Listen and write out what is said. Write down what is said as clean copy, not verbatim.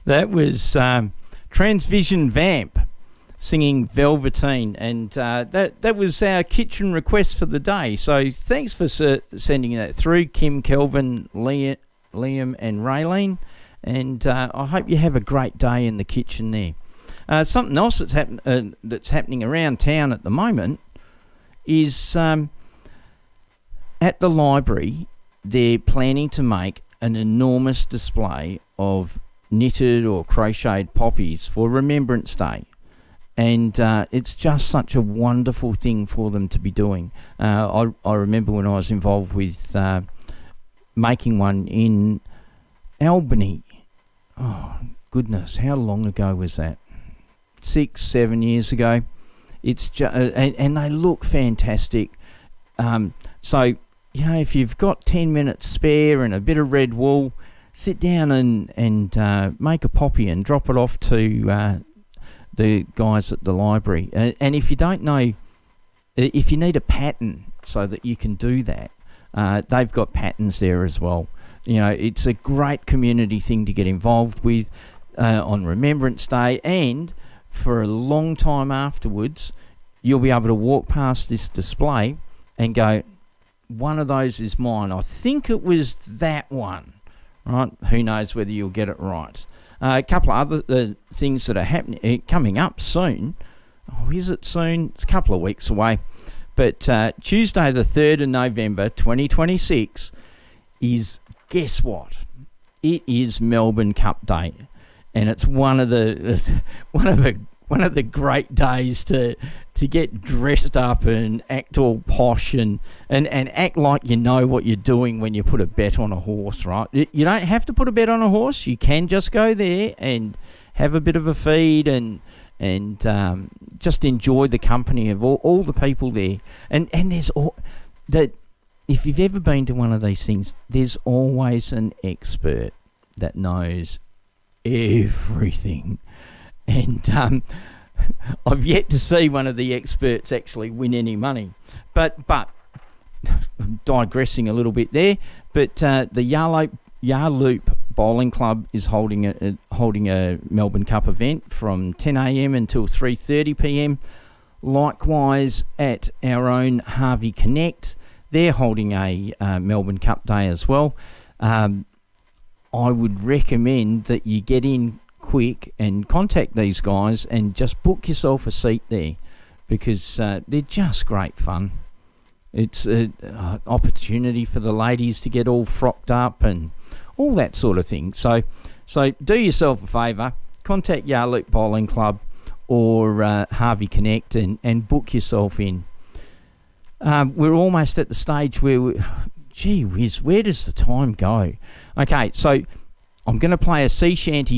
That was Transvision Vamp singing Velveteen, and that was our kitchen request for the day. So thanks for sending that through, Kim, Kelvin, Liam and Raylene, and I hope you have a great day in the kitchen there. Something else that's happening around town at the moment is at the library they're planning to make an enormous display of knitted or crocheted poppies for Remembrance Day. And it's just such a wonderful thing for them to be doing. I remember when I was involved with making one in Albany. Oh, goodness, how long ago was that? 6-7 years ago. It's and they look fantastic. So, you know, if you've got 10 minutes spare and a bit of red wool, sit down and make a poppy and drop it off to the guys at the library. And if you don't know, if you need a pattern so that you can do that, they've got patterns there as well. You know, it's a great community thing to get involved with on Remembrance Day, and for a long time afterwards, you'll be able to walk past this display and go, one of those is mine. I think it was that one, right? Who knows whether you'll get it right. A couple of other things that are happening, coming up soon. Oh, is it soon? It's a couple of weeks away. But Tuesday the 3rd of November 2026 is, guess what? It is Melbourne Cup Day, and it's one of the great days to get dressed up and act all posh and act like you know what you're doing when you put a bet on a horse, right? You don't have to put a bet on a horse. You can just go there and have a bit of a feed and just enjoy the company of all the people there. And there's all that. If you've ever been to one of these things, there's always an expert that knows everything. And I've yet to see one of the experts actually win any money. But digressing a little bit there, but the Yarloop Bowling Club is holding a Melbourne Cup event from 10 a.m. until 3:30 p.m. Likewise, at our own Harvey Connect, they're holding a Melbourne Cup Day as well. I would recommend that you get in quick and contact these guys and just book yourself a seat there, because they're just great fun. It's an opportunity for the ladies to get all frocked up and all that sort of thing. So do yourself a favour, contact Yarloop Bowling Club or Harvey Connect and book yourself in. We're almost at the stage where, gee whiz, where does the time go? Okay, so I'm going to play a sea shanty